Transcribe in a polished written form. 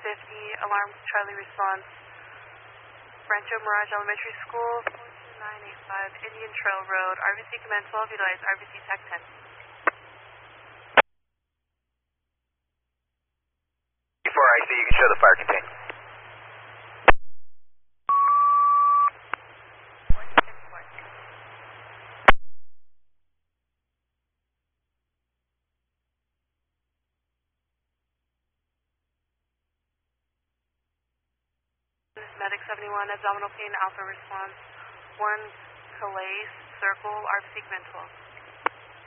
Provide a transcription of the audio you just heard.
alarm Charlie response, Rancho Mirage Elementary School, 42985 Indian Trail Road, RBC Command 12, utilize RBC TAC 10. Before I see, you can show the fire contained. Medic 71, abdominal pain, alpha response, 1 Calais, circle, RBC Command 12.